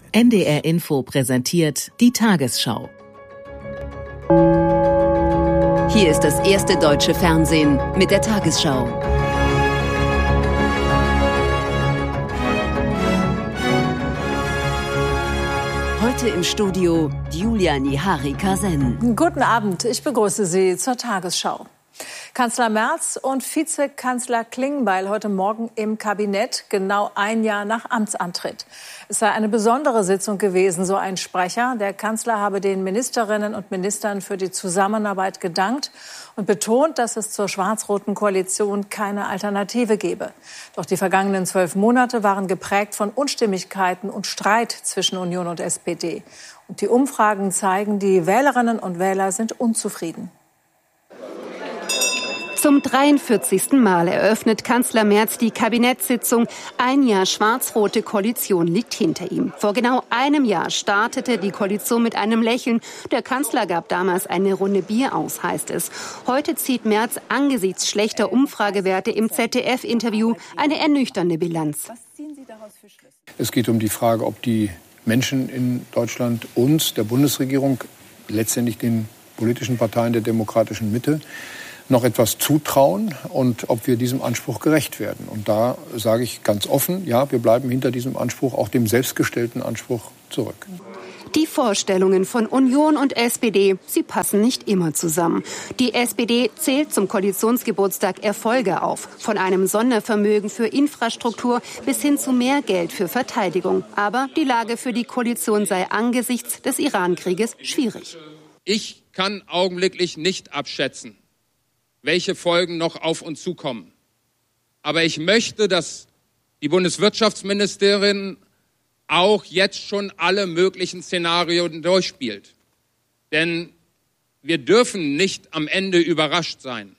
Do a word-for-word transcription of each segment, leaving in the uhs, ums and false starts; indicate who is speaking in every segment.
Speaker 1: N D R Info präsentiert die Tagesschau.
Speaker 2: Hier ist das erste deutsche Fernsehen mit der Tagesschau. Heute im Studio Julia Nihari-Kasen.
Speaker 3: Guten Abend, ich begrüße Sie zur Tagesschau. Kanzler Merz und Vizekanzler Klingbeil heute Morgen im Kabinett, genau ein Jahr nach Amtsantritt. Es sei eine besondere Sitzung gewesen, so ein Sprecher. Der Kanzler habe den Ministerinnen und Ministern für die Zusammenarbeit gedankt und betont, dass es zur schwarz-roten Koalition keine Alternative gebe. Doch die vergangenen zwölf Monate waren geprägt von Unstimmigkeiten und Streit zwischen Union und S P D. Und die Umfragen zeigen, die Wählerinnen und Wähler sind unzufrieden.
Speaker 4: Zum dreiundvierzigsten Mal eröffnet Kanzler Merz die Kabinettssitzung. Ein Jahr schwarz-rote Koalition liegt hinter ihm. Vor genau einem Jahr startete die Koalition mit einem Lächeln. Der Kanzler gab damals eine Runde Bier aus, heißt es. Heute zieht Merz angesichts schlechter Umfragewerte im Z D F-Interview eine ernüchternde Bilanz.
Speaker 5: Es geht um die Frage, ob die Menschen in Deutschland uns, der Bundesregierung, letztendlich den politischen Parteien der demokratischen Mitte, noch etwas zutrauen und ob wir diesem Anspruch gerecht werden. Und da sage ich ganz offen, ja, wir bleiben hinter diesem Anspruch, auch dem selbstgestellten Anspruch, zurück.
Speaker 4: Die Vorstellungen von Union und S P D, sie passen nicht immer zusammen. Die S P D zählt zum Koalitionsgeburtstag Erfolge auf. Von einem Sondervermögen für Infrastruktur bis hin zu mehr Geld für Verteidigung. Aber die Lage für die Koalition sei angesichts des Iran-Krieges schwierig.
Speaker 6: Ich kann augenblicklich nicht abschätzen, welche Folgen noch auf uns zukommen. Aber ich möchte, dass die Bundeswirtschaftsministerin auch jetzt schon alle möglichen Szenarien durchspielt. Denn wir dürfen nicht am Ende überrascht sein.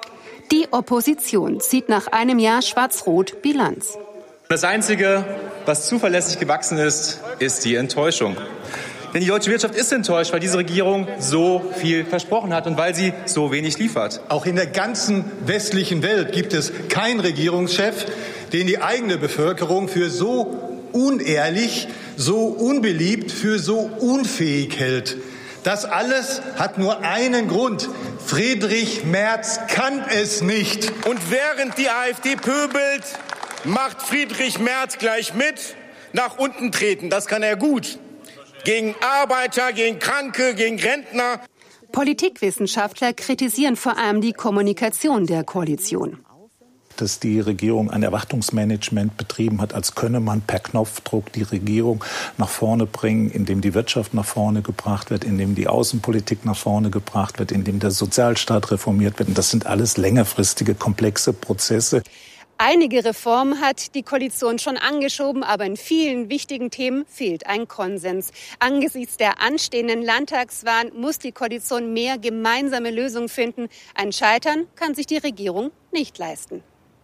Speaker 4: Die Opposition zieht nach einem Jahr schwarz-rot Bilanz.
Speaker 7: Das Einzige, was zuverlässig gewachsen ist, ist die Enttäuschung. Denn die deutsche Wirtschaft ist enttäuscht, weil diese Regierung so viel versprochen hat und weil sie so wenig liefert.
Speaker 8: Auch in der ganzen westlichen Welt gibt es keinen Regierungschef, den die eigene Bevölkerung für so unehrlich, so unbeliebt, für so unfähig hält. Das alles hat nur einen Grund. Friedrich Merz kann es nicht.
Speaker 9: Und während die AfD pöbelt, macht Friedrich Merz gleich mit, nach unten treten. Das kann er gut. Gegen Arbeiter, gegen Kranke, gegen Rentner.
Speaker 4: Politikwissenschaftler kritisieren vor allem die Kommunikation der Koalition.
Speaker 10: Dass die Regierung ein Erwartungsmanagement betrieben hat, als könne man per Knopfdruck die Regierung nach vorne bringen, indem die Wirtschaft nach vorne gebracht wird, indem die Außenpolitik nach vorne gebracht wird, indem der Sozialstaat reformiert wird. Und das sind alles längerfristige, komplexe Prozesse.
Speaker 4: Einige Reformen hat die Koalition schon angeschoben, aber in vielen wichtigen Themen fehlt ein Konsens. Angesichts der anstehenden Landtagswahlen muss die Koalition mehr gemeinsame Lösungen finden. Ein Scheitern kann sich die Regierung nicht leisten.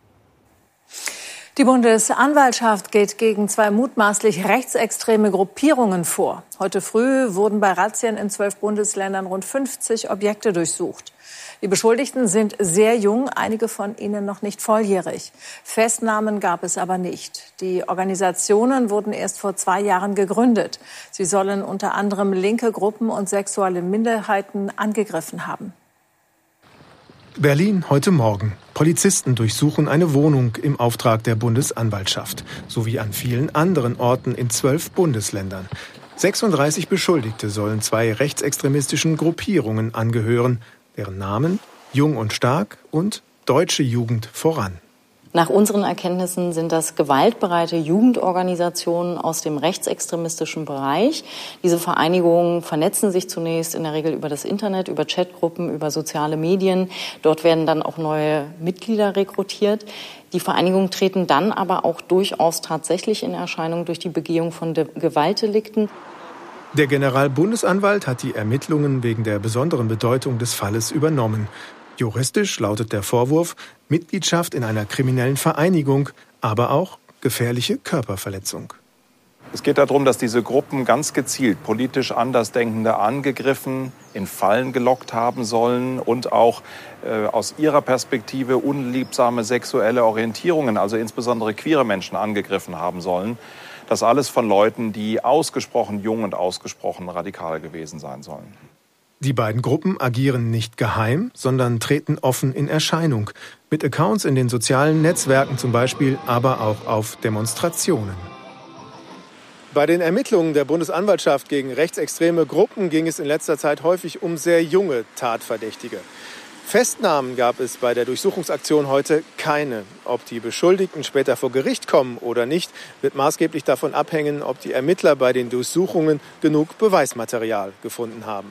Speaker 3: Die Bundesanwaltschaft geht gegen zwei mutmaßlich rechtsextreme Gruppierungen vor. Heute früh wurden bei Razzien in zwölf Bundesländern rund fünfzig Objekte durchsucht. Die Beschuldigten sind sehr jung, einige von ihnen noch nicht volljährig. Festnahmen gab es aber nicht. Die Organisationen wurden erst vor zwei Jahren gegründet. Sie sollen unter anderem linke Gruppen und sexuelle Minderheiten angegriffen haben.
Speaker 11: Berlin heute Morgen. Polizisten durchsuchen eine Wohnung im Auftrag der Bundesanwaltschaft, sowie an vielen anderen Orten in zwölf Bundesländern. sechsunddreißig Beschuldigte sollen zwei rechtsextremistischen Gruppierungen angehören, deren Namen Jung und Stark und Deutsche Jugend voran.
Speaker 12: Nach unseren Erkenntnissen sind das gewaltbereite Jugendorganisationen aus dem rechtsextremistischen Bereich. Diese Vereinigungen vernetzen sich zunächst in der Regel über das Internet, über Chatgruppen, über soziale Medien. Dort werden dann auch neue Mitglieder rekrutiert. Die Vereinigungen treten dann aber auch durchaus tatsächlich in Erscheinung durch die Begehung von De- Gewaltdelikten.
Speaker 11: Der Generalbundesanwalt hat die Ermittlungen wegen der besonderen Bedeutung des Falles übernommen. Juristisch lautet der Vorwurf Mitgliedschaft in einer kriminellen Vereinigung, aber auch gefährliche Körperverletzung.
Speaker 13: Es geht darum, dass diese Gruppen ganz gezielt politisch Andersdenkende angegriffen, in Fallen gelockt haben sollen und auch äh, aus ihrer Perspektive unliebsame sexuelle Orientierungen, also insbesondere queere Menschen, angegriffen haben sollen. Das alles von Leuten, die ausgesprochen jung und ausgesprochen radikal gewesen sein sollen.
Speaker 11: Die beiden Gruppen agieren nicht geheim, sondern treten offen in Erscheinung. Mit Accounts in den sozialen Netzwerken zum Beispiel, aber auch auf Demonstrationen. Bei den Ermittlungen der Bundesanwaltschaft gegen rechtsextreme Gruppen ging es in letzter Zeit häufig um sehr junge Tatverdächtige. Festnahmen gab es bei der Durchsuchungsaktion heute keine. Ob die Beschuldigten später vor Gericht kommen oder nicht, wird maßgeblich davon abhängen, ob die Ermittler bei den Durchsuchungen genug Beweismaterial gefunden haben.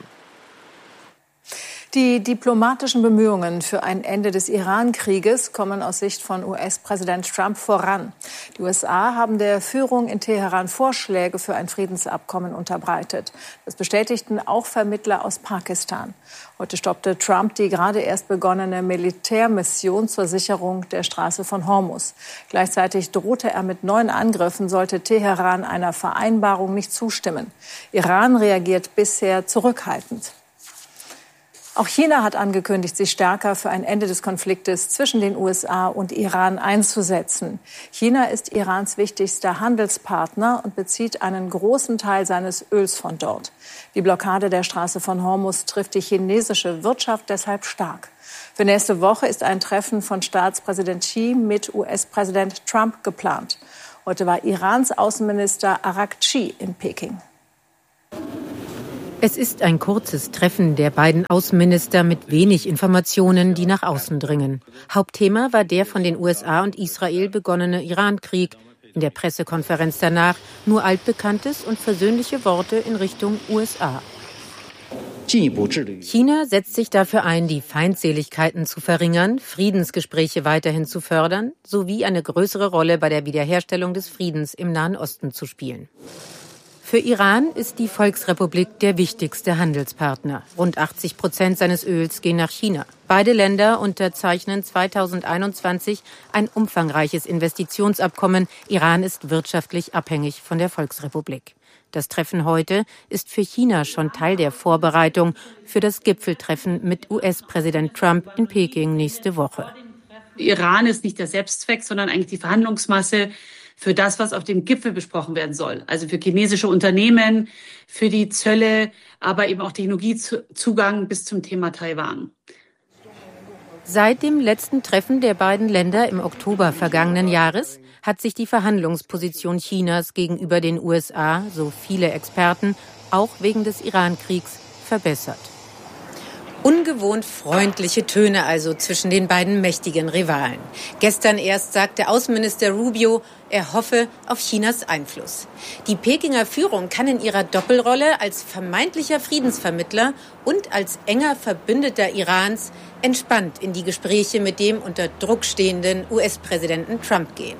Speaker 3: Die diplomatischen Bemühungen für ein Ende des Iran-Krieges kommen aus Sicht von U S-Präsident Trump voran. Die U S A haben der Führung in Teheran Vorschläge für ein Friedensabkommen unterbreitet. Das bestätigten auch Vermittler aus Pakistan. Heute stoppte Trump die gerade erst begonnene Militärmission zur Sicherung der Straße von Hormuz. Gleichzeitig drohte er mit neuen Angriffen, sollte Teheran einer Vereinbarung nicht zustimmen. Iran reagiert bisher zurückhaltend. Auch China hat angekündigt, sich stärker für ein Ende des Konfliktes zwischen den U S A und Iran einzusetzen. China ist Irans wichtigster Handelspartner und bezieht einen großen Teil seines Öls von dort. Die Blockade der Straße von Hormuz trifft die chinesische Wirtschaft deshalb stark. Für nächste Woche ist ein Treffen von Staatspräsident Xi mit U S-Präsident Trump geplant. Heute war Irans Außenminister Araghchi in Peking.
Speaker 14: Es ist ein kurzes Treffen der beiden Außenminister mit wenig Informationen, die nach außen dringen. Hauptthema war der von den U S A und Israel begonnene Iran-Krieg. In der Pressekonferenz danach nur altbekanntes und versöhnliche Worte in Richtung U S A. China setzt sich dafür ein, die Feindseligkeiten zu verringern, Friedensgespräche weiterhin zu fördern, sowie eine größere Rolle bei der Wiederherstellung des Friedens im Nahen Osten zu spielen. Für Iran ist die Volksrepublik der wichtigste Handelspartner. Rund achtzig Prozent seines Öls gehen nach China. Beide Länder unterzeichnen zweitausendeinundzwanzig ein umfangreiches Investitionsabkommen. Iran ist wirtschaftlich abhängig von der Volksrepublik. Das Treffen heute ist für China schon Teil der Vorbereitung für das Gipfeltreffen mit U S-Präsident Trump in Peking nächste Woche.
Speaker 15: Iran ist nicht der Selbstzweck, sondern eigentlich die Verhandlungsmasse für das, was auf dem Gipfel besprochen werden soll. Also für chinesische Unternehmen, für die Zölle, aber eben auch Technologiezugang bis zum Thema Taiwan.
Speaker 14: Seit dem letzten Treffen der beiden Länder im Oktober vergangenen Jahres hat sich die Verhandlungsposition Chinas gegenüber den U S A, so viele Experten, auch wegen des Iran-Kriegs verbessert. Ungewohnt freundliche Töne also zwischen den beiden mächtigen Rivalen. Gestern erst sagte Außenminister Rubio, er hoffe auf Chinas Einfluss. Die Pekinger Führung kann in ihrer Doppelrolle als vermeintlicher Friedensvermittler und als enger Verbündeter Irans entspannt in die Gespräche mit dem unter Druck stehenden U S-Präsidenten Trump gehen.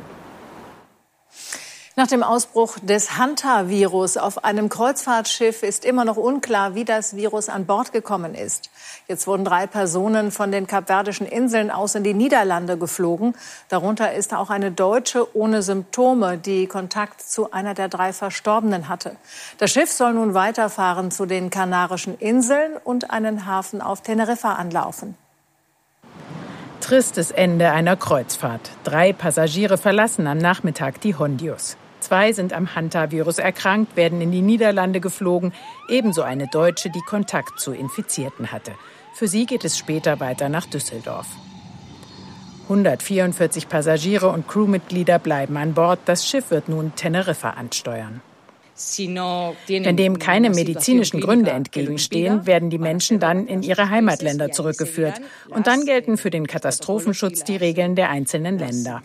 Speaker 3: Nach dem Ausbruch des Hanta-Virus auf einem Kreuzfahrtschiff ist immer noch unklar, wie das Virus an Bord gekommen ist. Jetzt wurden drei Personen von den Kapverdischen Inseln aus in die Niederlande geflogen. Darunter ist auch eine Deutsche ohne Symptome, die Kontakt zu einer der drei Verstorbenen hatte. Das Schiff soll nun weiterfahren zu den Kanarischen Inseln und einen Hafen auf Teneriffa anlaufen.
Speaker 16: Tristes Ende einer Kreuzfahrt. Drei Passagiere verlassen am Nachmittag die Hondius. Zwei sind am Hanta-Virus erkrankt, werden in die Niederlande geflogen. Ebenso eine Deutsche, die Kontakt zu Infizierten hatte. Für sie geht es später weiter nach Düsseldorf. hundertvierundvierzig Passagiere und Crewmitglieder bleiben an Bord. Das Schiff wird nun Teneriffa ansteuern. Wenn dem keine medizinischen Gründe entgegenstehen, werden die Menschen dann in ihre Heimatländer zurückgeführt. Und dann gelten für den Katastrophenschutz die Regeln der einzelnen Länder.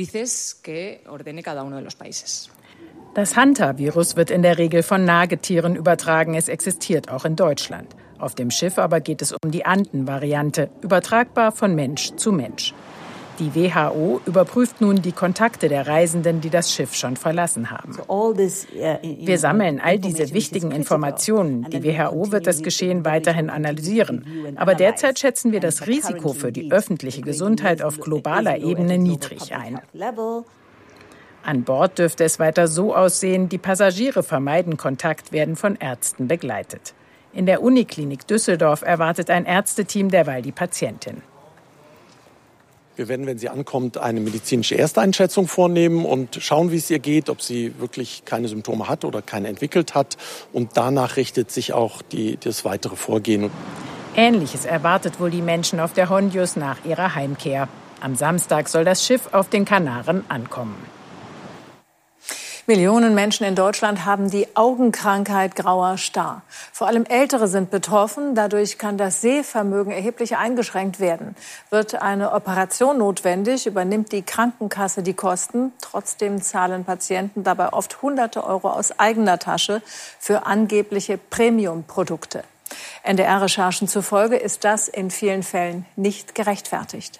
Speaker 16: Das Hanta-Virus wird in der Regel von Nagetieren übertragen. Es existiert auch in Deutschland. Auf dem Schiff aber geht es um die Anden-Variante, übertragbar von Mensch zu Mensch. Die W H O überprüft nun die Kontakte der Reisenden, die das Schiff schon verlassen haben. Wir sammeln all diese wichtigen Informationen. Die W H O wird das Geschehen weiterhin analysieren. Aber derzeit schätzen wir das Risiko für die öffentliche Gesundheit auf globaler Ebene niedrig ein. An Bord dürfte es weiter so aussehen, die Passagiere vermeiden Kontakt, werden von Ärzten begleitet. In der Uniklinik Düsseldorf erwartet ein Ärzteteam derweil die Patientin.
Speaker 17: Wir werden, wenn sie ankommt, eine medizinische Ersteinschätzung vornehmen und schauen, wie es ihr geht, ob sie wirklich keine Symptome hat oder keine entwickelt hat. Und danach richtet sich auch die, das weitere Vorgehen.
Speaker 16: Ähnliches erwartet wohl die Menschen auf der Hondius nach ihrer Heimkehr. Am Samstag soll das Schiff auf den Kanaren ankommen.
Speaker 3: Millionen Menschen in Deutschland haben die Augenkrankheit grauer Star. Vor allem Ältere sind betroffen. Dadurch kann das Sehvermögen erheblich eingeschränkt werden. Wird eine Operation notwendig, übernimmt die Krankenkasse die Kosten. Trotzdem zahlen Patienten dabei oft hunderte Euro aus eigener Tasche für angebliche Premium-Produkte. N D R-Recherchen zufolge ist das in vielen Fällen nicht gerechtfertigt.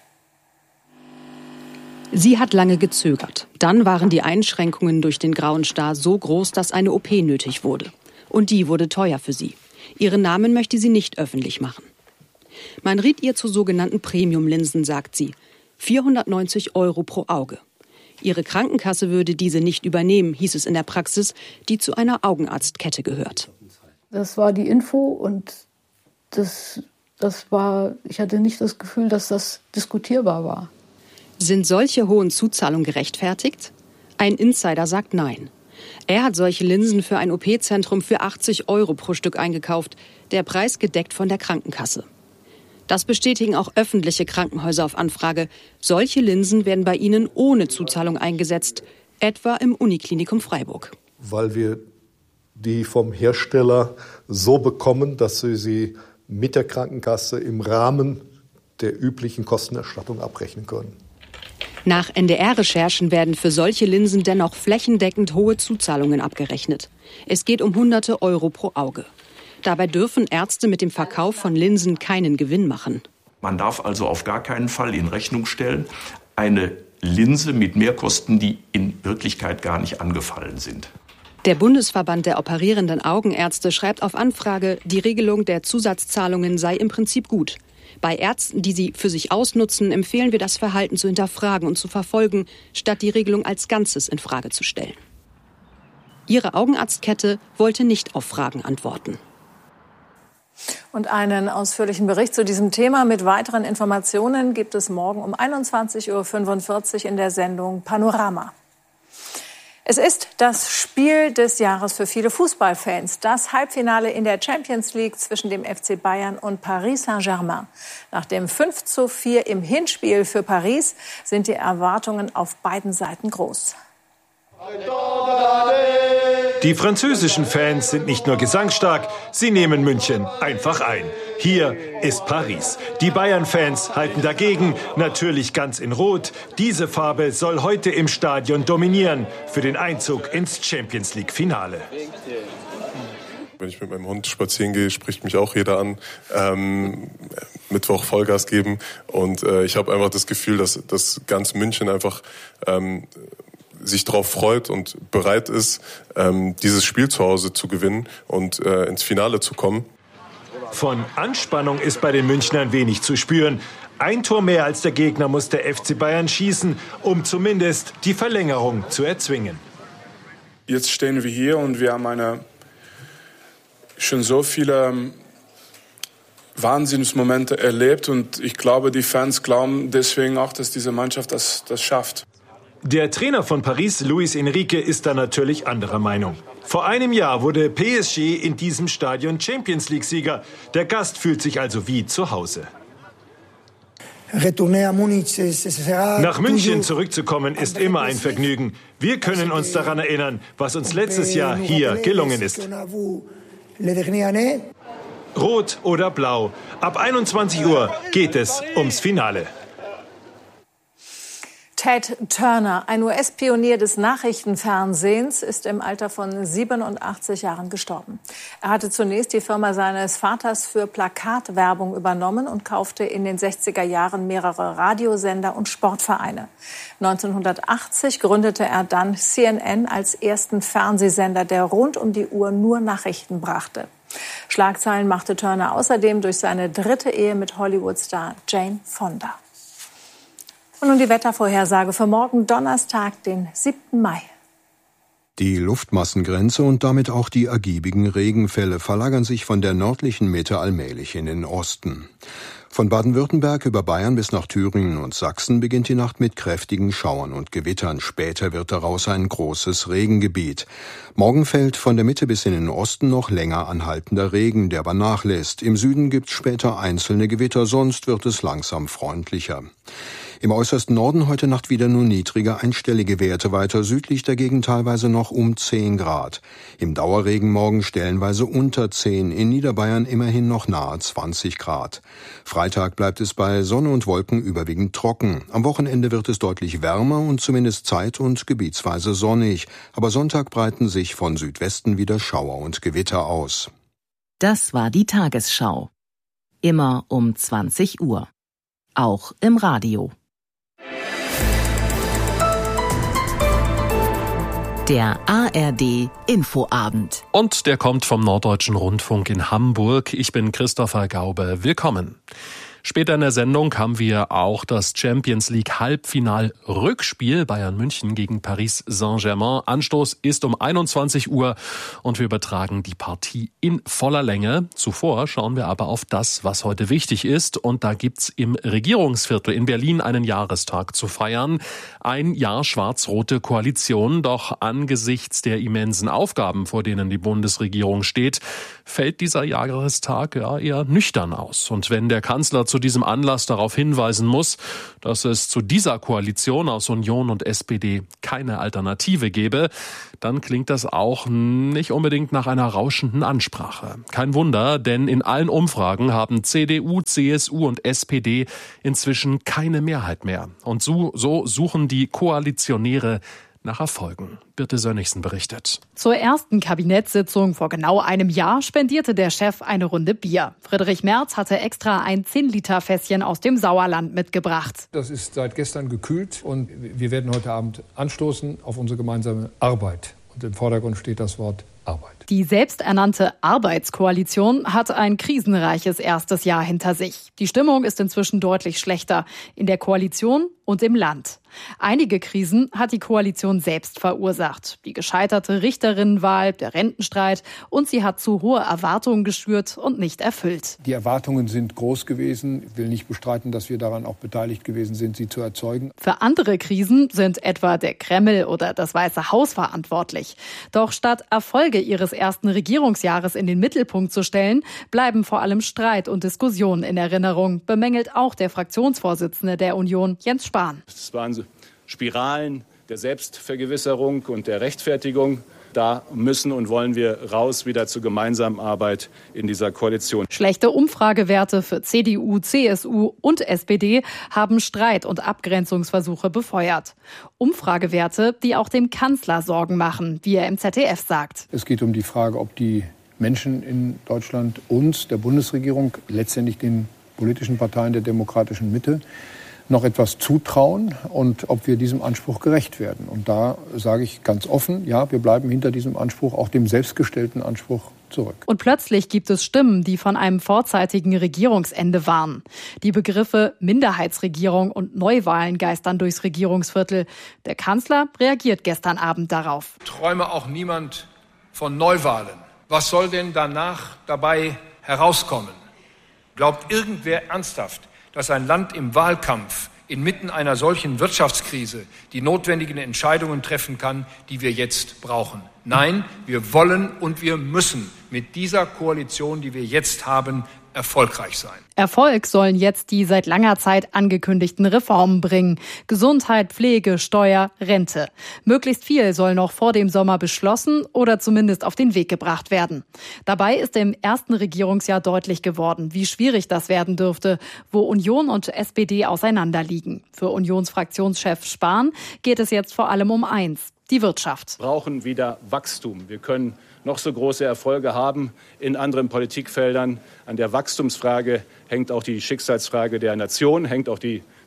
Speaker 18: Sie hat lange gezögert. Dann waren die Einschränkungen durch den grauen Star so groß, dass eine O P nötig wurde. Und die wurde teuer für sie. Ihren Namen möchte sie nicht öffentlich machen. Man riet ihr zu sogenannten Premium-Linsen, sagt sie. vierhundertneunzig Euro pro Auge. Ihre Krankenkasse würde diese nicht übernehmen, hieß es in der Praxis, die zu einer Augenarztkette gehört.
Speaker 19: Das war die Info und das, das war, ich hatte nicht das Gefühl, dass das diskutierbar war.
Speaker 18: Sind solche hohen Zuzahlungen gerechtfertigt? Ein Insider sagt nein. Er hat solche Linsen für ein O P-Zentrum für achtzig Euro pro Stück eingekauft, der Preis gedeckt von der Krankenkasse. Das bestätigen auch öffentliche Krankenhäuser auf Anfrage. Solche Linsen werden bei ihnen ohne Zuzahlung eingesetzt, etwa im Uniklinikum Freiburg.
Speaker 20: Weil wir die vom Hersteller so bekommen, dass wir sie mit der Krankenkasse im Rahmen der üblichen Kostenerstattung abrechnen können.
Speaker 18: Nach N D R-Recherchen werden für solche Linsen dennoch flächendeckend hohe Zuzahlungen abgerechnet. Es geht um hunderte Euro pro Auge. Dabei dürfen Ärzte mit dem Verkauf von Linsen keinen Gewinn machen.
Speaker 21: Man darf also auf gar keinen Fall in Rechnung stellen, eine Linse mit Mehrkosten, die in Wirklichkeit gar nicht angefallen sind.
Speaker 18: Der Bundesverband der operierenden Augenärzte schreibt auf Anfrage, die Regelung der Zusatzzahlungen sei im Prinzip gut. Bei Ärzten, die sie für sich ausnutzen, empfehlen wir, das Verhalten zu hinterfragen und zu verfolgen, statt die Regelung als Ganzes in Frage zu stellen. Ihre Augenarztkette wollte nicht auf Fragen antworten.
Speaker 3: Und einen ausführlichen Bericht zu diesem Thema mit weiteren Informationen gibt es morgen um einundzwanzig Uhr fünfundvierzig in der Sendung Panorama. Es ist das Spiel des Jahres für viele Fußballfans. Das Halbfinale in der Champions League zwischen dem F C Bayern und Paris Saint-Germain. Nach dem fünf zu vier im Hinspiel für Paris sind die Erwartungen auf beiden Seiten groß.
Speaker 22: Die französischen Fans sind nicht nur gesangsstark, sie nehmen München einfach ein. Hier ist Paris. Die Bayern-Fans halten dagegen, natürlich ganz in Rot. Diese Farbe soll heute im Stadion dominieren für den Einzug ins Champions-League-Finale.
Speaker 23: Wenn ich mit meinem Hund spazieren gehe, spricht mich auch jeder an. Ähm, Mittwoch Vollgas geben. Und äh, ich habe einfach das Gefühl, dass, dass ganz München einfach ähm, sich darauf freut und bereit ist, ähm, dieses Spiel zu Hause zu gewinnen und äh, ins Finale zu kommen.
Speaker 22: Von Anspannung ist bei den Münchnern wenig zu spüren. Ein Tor mehr als der Gegner muss der F C Bayern schießen, um zumindest die Verlängerung zu erzwingen.
Speaker 24: Jetzt stehen wir hier und wir haben eine, schon so viele Wahnsinnsmomente erlebt. Und ich glaube, die Fans glauben deswegen auch, dass diese Mannschaft das, das schafft.
Speaker 22: Der Trainer von Paris, Luis Enrique, ist da natürlich anderer Meinung. Vor einem Jahr wurde P S G in diesem Stadion Champions-League-Sieger. Der Gast fühlt sich also wie zu Hause. Nach München zurückzukommen ist immer ein Vergnügen. Wir können uns daran erinnern, was uns letztes Jahr hier gelungen ist. Rot oder Blau. Ab einundzwanzig Uhr geht es ums Finale.
Speaker 3: Ted Turner, ein U S-Pionier des Nachrichtenfernsehens, ist im Alter von siebenundachtzig Jahren gestorben. Er hatte zunächst die Firma seines Vaters für Plakatwerbung übernommen und kaufte in den sechziger Jahren mehrere Radiosender und Sportvereine. neunzehnhundertachtzig gründete er dann C N N als ersten Fernsehsender, der rund um die Uhr nur Nachrichten brachte. Schlagzeilen machte Turner außerdem durch seine dritte Ehe mit Hollywood-Star Jane Fonda. Und nun die Wettervorhersage für morgen Donnerstag, den siebten Mai.
Speaker 25: Die Luftmassengrenze und damit auch die ergiebigen Regenfälle verlagern sich von der nördlichen Mitte allmählich in den Osten. Von Baden-Württemberg über Bayern bis nach Thüringen und Sachsen beginnt die Nacht mit kräftigen Schauern und Gewittern. Später wird daraus ein großes Regengebiet. Morgen fällt von der Mitte bis in den Osten noch länger anhaltender Regen, der aber nachlässt. Im Süden gibt's später einzelne Gewitter, sonst wird es langsam freundlicher. Im äußersten Norden heute Nacht wieder nur niedrige einstellige Werte, weiter südlich dagegen teilweise noch um zehn Grad. Im Dauerregen morgen stellenweise unter zehn, in Niederbayern immerhin noch nahe zwanzig Grad. Freitag bleibt es bei Sonne und Wolken überwiegend trocken. Am Wochenende wird es deutlich wärmer und zumindest zeit- und gebietsweise sonnig. Aber Sonntag breiten sich von Südwesten wieder Schauer und Gewitter aus.
Speaker 1: Das war die Tagesschau. Immer um zwanzig Uhr. Auch im Radio. Der A R D Infoabend.
Speaker 2: Und der kommt vom Norddeutschen Rundfunk in Hamburg. Ich bin Christopher Gaube. Willkommen. Später in der Sendung haben wir auch das Champions League Halbfinal-Rückspiel Bayern München gegen Paris Saint-Germain. Anstoß ist um einundzwanzig Uhr und wir übertragen die Partie in voller Länge. Zuvor schauen wir aber auf das, was heute wichtig ist. Und da gibt's im Regierungsviertel in Berlin einen Jahrestag zu feiern. Ein Jahr schwarz-rote Koalition. Doch angesichts der immensen Aufgaben, vor denen die Bundesregierung steht, fällt dieser Jahrestag ja eher nüchtern aus. Und wenn der Kanzler zu diesem Anlass darauf hinweisen muss, dass es zu dieser Koalition aus Union und S P D keine Alternative gäbe, dann klingt das auch nicht unbedingt nach einer rauschenden Ansprache. Kein Wunder, denn in allen Umfragen haben C D U, C S U und S P D inzwischen keine Mehrheit mehr. Und so, so suchen die Koalitionäre nach Erfolgen. Birte Sönnigsen berichtet.
Speaker 5: Zur ersten Kabinettssitzung vor genau einem Jahr spendierte der Chef eine Runde Bier. Friedrich Merz hatte extra ein zehn Liter Fässchen aus dem Sauerland mitgebracht.
Speaker 6: Das ist seit gestern gekühlt und wir werden heute Abend anstoßen auf unsere gemeinsame Arbeit. Und im Vordergrund steht das Wort Arbeit.
Speaker 5: Die selbsternannte Arbeitskoalition hat ein krisenreiches erstes Jahr hinter sich. Die Stimmung ist inzwischen deutlich schlechter in der Koalition und im Land. Einige Krisen hat die Koalition selbst verursacht. Die gescheiterte Richterinnenwahl, der Rentenstreit und sie hat zu hohe Erwartungen geschürt und nicht erfüllt.
Speaker 6: Die Erwartungen sind groß gewesen. Ich will nicht bestreiten, dass wir daran auch beteiligt gewesen sind, sie zu erzeugen.
Speaker 5: Für andere Krisen sind etwa der Kreml oder das Weiße Haus verantwortlich. Doch statt Erfolge ihres ersten Regierungsjahres in den Mittelpunkt zu stellen, bleiben vor allem Streit und Diskussionen in Erinnerung, bemängelt auch der Fraktionsvorsitzende der Union, Jens Spahn.
Speaker 7: Es waren Spiralen der Selbstvergewisserung und der Rechtfertigung. Da müssen und wollen wir raus wieder zur gemeinsamen Arbeit in dieser Koalition.
Speaker 5: Schlechte Umfragewerte für C D U, C S U und S P D haben Streit und Abgrenzungsversuche befeuert. Umfragewerte, die auch dem Kanzler Sorgen machen, wie er im Z D F sagt.
Speaker 6: Es geht um die Frage, ob die Menschen in Deutschland uns, der Bundesregierung, letztendlich den politischen Parteien der demokratischen Mitte, noch etwas zutrauen und ob wir diesem Anspruch gerecht werden. Und da sage ich ganz offen, ja, wir bleiben hinter diesem Anspruch, auch dem selbstgestellten Anspruch, zurück.
Speaker 5: Und plötzlich gibt es Stimmen, die von einem vorzeitigen Regierungsende warnen. Die Begriffe Minderheitsregierung und Neuwahlen geistern durchs Regierungsviertel. Der Kanzler reagiert gestern Abend darauf.
Speaker 6: Träume auch niemand von Neuwahlen. Was soll denn danach dabei herauskommen? Glaubt irgendwer ernsthaft, dass ein Land im Wahlkampf inmitten einer solchen Wirtschaftskrise die notwendigen Entscheidungen treffen kann, die wir jetzt brauchen? Nein, wir wollen und wir müssen mit dieser Koalition, die wir jetzt haben, erfolgreich sein.
Speaker 5: Erfolg sollen jetzt die seit langer Zeit angekündigten Reformen bringen. Gesundheit, Pflege, Steuer, Rente. Möglichst viel soll noch vor dem Sommer beschlossen oder zumindest auf den Weg gebracht werden. Dabei ist im ersten Regierungsjahr deutlich geworden, wie schwierig das werden dürfte, wo Union und S P D auseinanderliegen. Für Unionsfraktionschef Spahn geht es jetzt vor allem um eins: die Wirtschaft.
Speaker 7: Wir brauchen wieder Wachstum. Wir können noch so große Erfolge haben in anderen Politikfeldern. An der Wachstumsfrage hängt auch die Schicksalsfrage der Nation, hängt auch die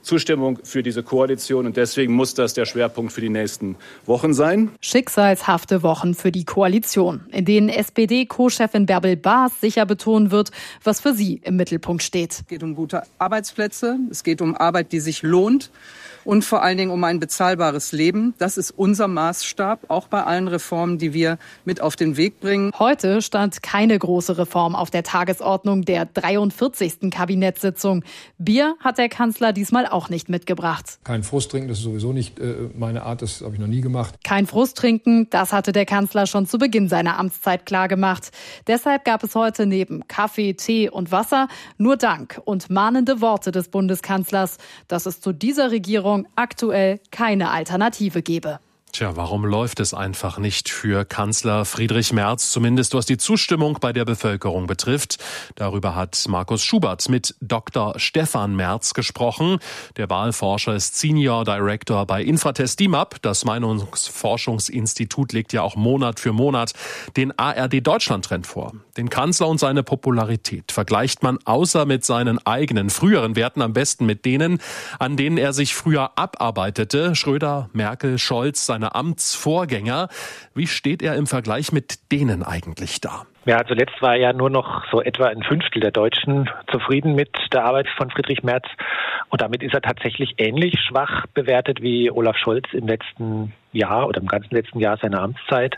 Speaker 7: Zustimmung für diese Koalition. Und deswegen muss das der Schwerpunkt für die nächsten Wochen sein.
Speaker 5: Schicksalshafte Wochen für die Koalition, in denen S P D-Co-Chefin Bärbel Baas sicher betonen wird, was für sie im Mittelpunkt steht.
Speaker 4: Es geht um gute Arbeitsplätze, es geht um Arbeit, die sich lohnt und vor allen Dingen um ein bezahlbares Leben. Das ist unser Maßstab, auch bei allen Reformen, die wir mit auf den Weg bringen.
Speaker 5: Heute stand keine große Reform auf der Tagesordnung der dreiundvierzigsten Kabinettssitzung. Bier hat der Kanzler diesmal auch nicht mitgebracht.
Speaker 8: Kein Frust trinken, das ist sowieso nicht äh, meine Art, das habe ich noch nie gemacht.
Speaker 5: Kein Frust trinken, das hatte der Kanzler schon zu Beginn seiner Amtszeit klargemacht. Deshalb gab es heute neben Kaffee, Tee und Wasser nur Dank und mahnende Worte des Bundeskanzlers, dass es zu dieser Regierung aktuell keine Alternative gebe.
Speaker 2: Tja, warum läuft es einfach nicht für Kanzler Friedrich Merz, zumindest was die Zustimmung bei der Bevölkerung betrifft? Darüber hat Markus Schubert mit Doktor Stefan Merz gesprochen. Der Wahlforscher ist Senior Director bei Infratest DIMAP. Das Meinungsforschungsinstitut legt ja auch Monat für Monat den A R D-Deutschland-Trend vor. Den Kanzler und seine Popularität vergleicht man außer mit seinen eigenen früheren Werten am besten mit denen, an denen er sich früher abarbeitete. Schröder, Merkel, Scholz, seine Amtsvorgänger. Wie steht er im Vergleich mit denen eigentlich da?
Speaker 9: Ja, zuletzt war ja nur noch so etwa ein Fünftel der Deutschen zufrieden mit der Arbeit von Friedrich Merz. Und damit ist er tatsächlich ähnlich schwach bewertet wie Olaf Scholz im letzten Jahr oder im ganzen letzten Jahr seiner Amtszeit.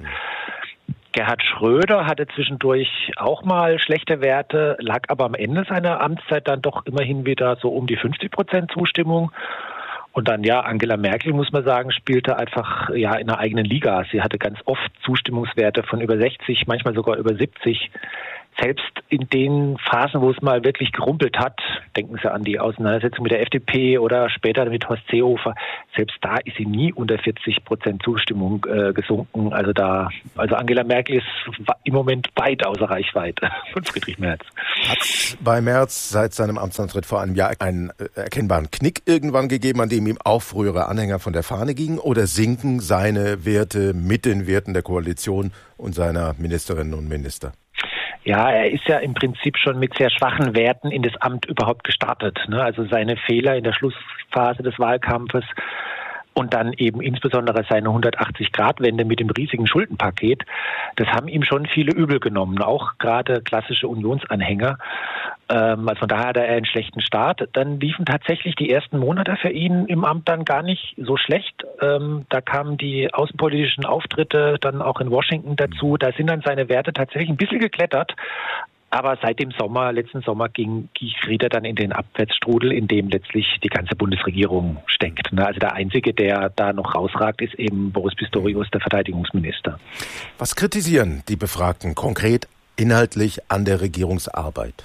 Speaker 9: Gerhard Schröder hatte zwischendurch auch mal schlechte Werte, lag aber am Ende seiner Amtszeit dann doch immerhin wieder so um die fünfzig Prozent Zustimmung. Und dann, ja, Angela Merkel, muss man sagen, spielte einfach ja in einer eigenen Liga. Sie hatte ganz oft Zustimmungswerte von über sechzig, manchmal sogar über siebzig. Selbst in den Phasen, wo es mal wirklich gerumpelt hat, denken Sie an die Auseinandersetzung mit der F D P oder später mit Horst Seehofer, selbst da ist sie nie unter vierzig Prozent Zustimmung äh, gesunken. Also da, also Angela Merkel ist im Moment weit außer Reichweite von Friedrich Merz.
Speaker 10: Hat bei Merz seit seinem Amtsantritt vor einem Jahr einen äh, erkennbaren Knick irgendwann gegeben, an dem ihm auch frühere Anhänger von der Fahne gingen? Oder sinken seine Werte mit den Werten der Koalition und seiner Ministerinnen und Minister?
Speaker 9: Ja, er ist ja im Prinzip schon mit sehr schwachen Werten in das Amt überhaupt gestartet. Ne? Also seine Fehler in der Schlussphase des Wahlkampfes und dann eben insbesondere seine hundertachtzig-Grad-Wende mit dem riesigen Schuldenpaket, das haben ihm schon viele übel genommen, auch gerade klassische Unionsanhänger. Ähm, also von daher hatte er einen schlechten Start. Dann liefen tatsächlich die ersten Monate für ihn im Amt dann gar nicht so schlecht. Ähm, da kamen die außenpolitischen Auftritte dann auch in Washington dazu. Da sind dann seine Werte tatsächlich ein bisschen geklettert. Aber seit dem Sommer, letzten Sommer, ging, geriet er dann in den Abwärtsstrudel, in dem letztlich die ganze Bundesregierung steckt. Also der Einzige, der da noch rausragt, ist eben Boris Pistorius, der Verteidigungsminister.
Speaker 10: Was kritisieren die Befragten konkret inhaltlich an der Regierungsarbeit?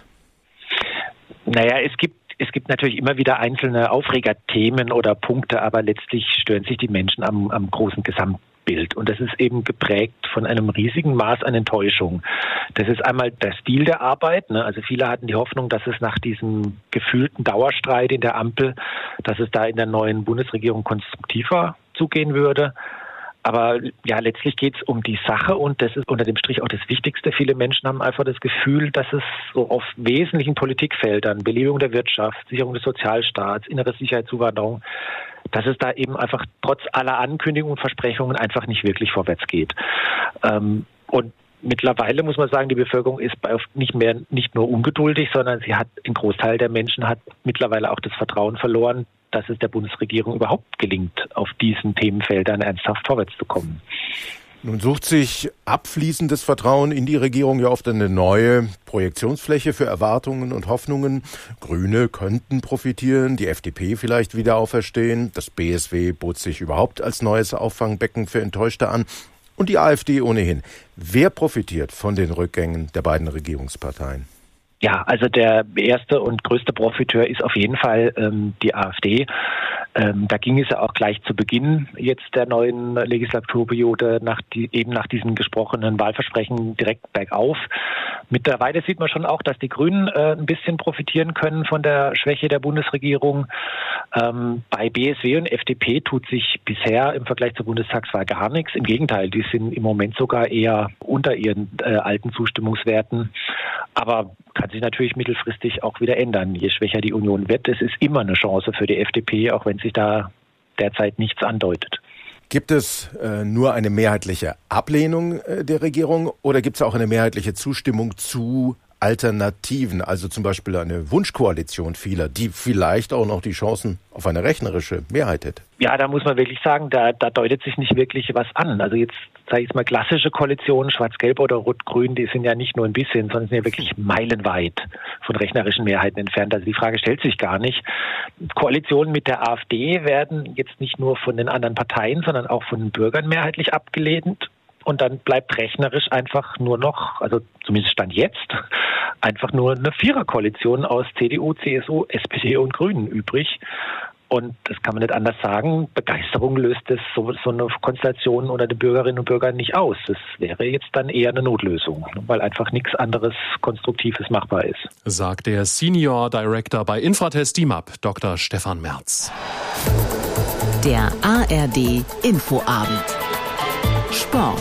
Speaker 9: Naja, es gibt Es gibt natürlich immer wieder einzelne Aufregerthemen oder Punkte, aber letztlich stören sich die Menschen am, am großen Gesamtbild. Und das ist eben geprägt von einem riesigen Maß an Enttäuschung. Das ist einmal der Stil der Arbeit. Ne? Also viele hatten die Hoffnung, dass es nach diesem gefühlten Dauerstreit in der Ampel, dass es da in der neuen Bundesregierung konstruktiver zugehen würde. Aber ja, letztlich geht es um die Sache und das ist unter dem Strich auch das Wichtigste. Viele Menschen haben einfach das Gefühl, dass es so auf wesentlichen Politikfeldern, Belebung der Wirtschaft, Sicherung des Sozialstaats, innere Sicherheit, Zuwanderung, dass es da eben einfach trotz aller Ankündigungen und Versprechungen einfach nicht wirklich vorwärts geht. Ähm, und mittlerweile muss man sagen, die Bevölkerung ist nicht mehr nicht nur ungeduldig, sondern sie hat, ein Großteil der Menschen hat mittlerweile auch das Vertrauen verloren, dass es der Bundesregierung überhaupt gelingt, auf diesen Themenfeldern ernsthaft vorwärts zu kommen.
Speaker 10: Nun sucht sich abfließendes Vertrauen in die Regierung ja oft eine neue Projektionsfläche für Erwartungen und Hoffnungen. Grüne könnten profitieren, die F D P vielleicht wieder auferstehen, das B S W bot sich überhaupt als neues Auffangbecken für Enttäuschte an und die AfD ohnehin. Wer profitiert von den Rückgängen der beiden Regierungsparteien?
Speaker 9: Ja, also der erste und größte Profiteur ist auf jeden Fall ähm, die AfD. Ähm, da ging es ja auch gleich zu Beginn jetzt der neuen Legislaturperiode nach die, eben nach diesen gesprochenen Wahlversprechen direkt bergauf. Mittlerweile sieht man schon auch, dass die Grünen äh, ein bisschen profitieren können von der Schwäche der Bundesregierung. Ähm, bei B S W und F D P tut sich bisher im Vergleich zur Bundestagswahl gar nichts. Im Gegenteil, die sind im Moment sogar eher unter ihren äh, alten Zustimmungswerten. Aber kann sich natürlich mittelfristig auch wieder ändern. Je schwächer die Union wird, es ist immer eine Chance für die F D P, auch wenn sich da derzeit nichts andeutet.
Speaker 10: Gibt es äh, nur eine mehrheitliche Ablehnung äh, der Regierung oder gibt es auch eine mehrheitliche Zustimmung zu Alternativen, also zum Beispiel eine Wunschkoalition vieler, die vielleicht auch noch die Chancen auf eine rechnerische Mehrheit hätte?
Speaker 9: Ja, da muss man wirklich sagen, da, da deutet sich nicht wirklich was an. Also jetzt sage ich jetzt mal klassische Koalitionen, Schwarz-Gelb oder Rot-Grün, die sind ja nicht nur ein bisschen, sondern sind ja wirklich meilenweit von rechnerischen Mehrheiten entfernt. Also die Frage stellt sich gar nicht. Koalitionen mit der AfD werden jetzt nicht nur von den anderen Parteien, sondern auch von den Bürgern mehrheitlich abgelehnt. Und dann bleibt rechnerisch einfach nur noch, also zumindest Stand jetzt, einfach nur eine Viererkoalition aus C D U, C S U, S P D und Grünen übrig. Und das kann man nicht anders sagen. Begeisterung löst das so, so eine Konstellation unter den Bürgerinnen und Bürgern nicht aus. Das wäre jetzt dann eher eine Notlösung, weil einfach nichts anderes Konstruktives machbar ist.
Speaker 2: Sagt der Senior Director bei Infratest D I M A P, Doktor Stefan Merz.
Speaker 1: Der A R D Infoabend. Sport.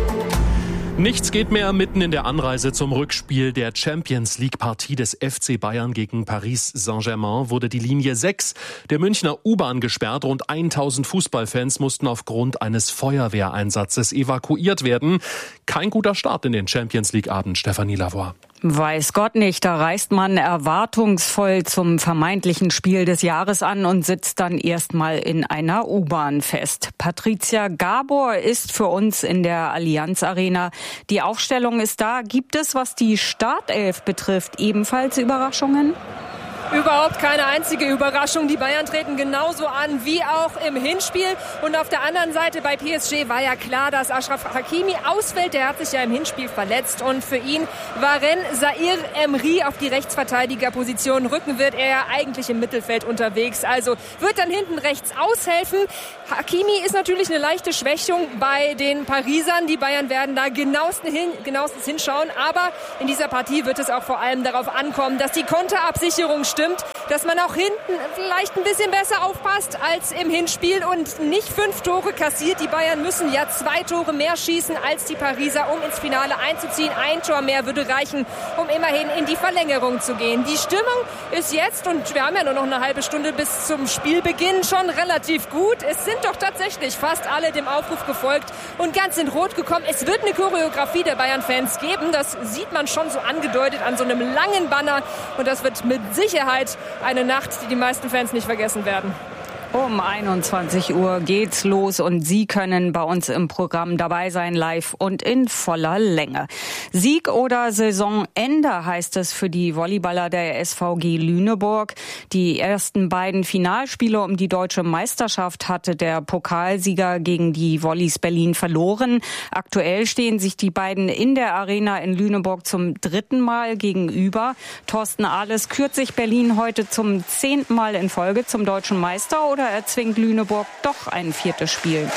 Speaker 2: Nichts geht mehr. Mitten in der Anreise zum Rückspiel der Champions-League-Partie des F C Bayern gegen Paris Saint-Germain wurde die Linie sechs der Münchner U-Bahn gesperrt. Rund tausend Fußballfans mussten aufgrund eines Feuerwehreinsatzes evakuiert werden. Kein guter Start in den Champions-League-Abend, Stefanie Lavoie.
Speaker 11: Weiß Gott nicht, da reist man erwartungsvoll zum vermeintlichen Spiel des Jahres an und sitzt dann erstmal in einer U-Bahn fest. Patricia Gabor ist für uns in der Allianz Arena. Die Aufstellung ist da. Gibt es, was die Startelf betrifft, ebenfalls Überraschungen?
Speaker 12: Überhaupt keine einzige Überraschung. Die Bayern treten genauso an wie auch im Hinspiel. Und auf der anderen Seite bei P S G war ja klar, dass Achraf Hakimi ausfällt. Der hat sich ja im Hinspiel verletzt. Und für ihn war Ren Zaïre Emery auf die Rechtsverteidigerposition rücken, wird er ja eigentlich im Mittelfeld unterwegs. Also wird dann hinten rechts aushelfen. Hakimi ist natürlich eine leichte Schwächung bei den Parisern. Die Bayern werden da genauestens, hin, genauestens hinschauen. Aber in dieser Partie wird es auch vor allem darauf ankommen, dass die Konterabsicherung stimmt, dass man auch hinten vielleicht ein bisschen besser aufpasst als im Hinspiel und nicht fünf Tore kassiert. Die Bayern müssen ja zwei Tore mehr schießen als die Pariser, um ins Finale einzuziehen. Ein Tor mehr würde reichen, um immerhin in die Verlängerung zu gehen. Die Stimmung ist jetzt, und wir haben ja nur noch eine halbe Stunde bis zum Spielbeginn, schon relativ gut. Es sind doch tatsächlich fast alle dem Aufruf gefolgt und ganz in Rot gekommen. Es wird eine Choreografie der Bayern-Fans geben. Das sieht man schon so angedeutet an so einem langen Banner. Und das wird mit Sicherheit eine Nacht, die die meisten Fans nicht vergessen werden.
Speaker 11: Um einundzwanzig Uhr geht's los und Sie können bei uns im Programm dabei sein, live und in voller Länge. Sieg oder Saisonende heißt es für die Volleyballer der S V G Lüneburg. Die ersten beiden Finalspiele um die deutsche Meisterschaft hatte der Pokalsieger gegen die Volleys Berlin verloren. Aktuell stehen sich die beiden in der Arena in Lüneburg zum dritten Mal gegenüber. Thorsten Ahles kürt sich Berlin heute zum zehnten Mal in Folge zum deutschen Meister, oder erzwingt Lüneburg doch ein viertes Spiel?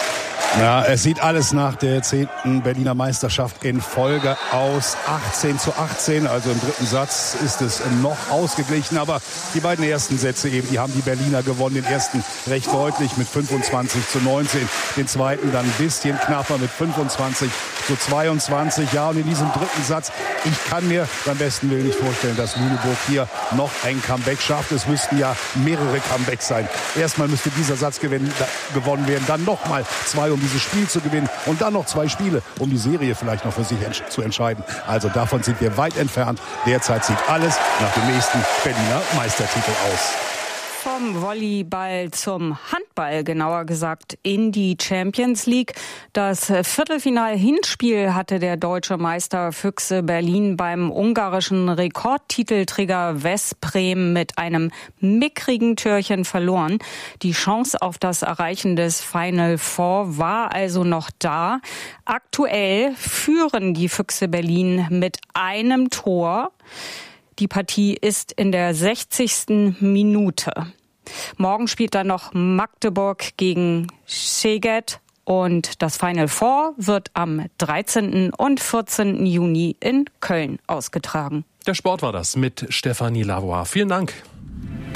Speaker 13: Ja, es sieht alles nach der zehnten Berliner Meisterschaft in Folge aus. achtzehn zu achtzehn, also im dritten Satz ist es noch ausgeglichen. Aber die beiden ersten Sätze eben, die haben die Berliner gewonnen. Den ersten recht deutlich mit fünfundzwanzig zu neunzehn. Den zweiten dann ein bisschen knapper mit fünfundzwanzig zu zweiundzwanzig. Ja, und in diesem dritten Satz, ich kann mir beim besten Willen nicht vorstellen, dass Lüneburg hier noch ein Comeback schafft. Es müssten ja mehrere Comebacks sein. Erstmal müsste dieser Satz gewinnen, gewonnen werden, dann nochmal zwei, um dieses Spiel zu gewinnen und dann noch zwei Spiele, um die Serie vielleicht noch für sich entsch- zu entscheiden. Also davon sind wir weit entfernt. Derzeit sieht alles nach dem nächsten Berliner Meistertitel aus.
Speaker 11: Vom Volleyball zum Handball, genauer gesagt in die Champions League. Das Viertelfinal-Hinspiel hatte der deutsche Meister Füchse Berlin beim ungarischen Rekordtitelträger Veszprém mit einem mickrigen Türchen verloren. Die Chance auf das Erreichen des Final Four war also noch da. Aktuell führen die Füchse Berlin mit einem Tor. Die Partie ist in der sechzigsten Minute. Morgen spielt dann noch Magdeburg gegen Szeged und das Final Four wird am dreizehnten und vierzehnten Juni in Köln ausgetragen.
Speaker 2: Der Sport war das mit Stefanie Lavoie. Vielen Dank.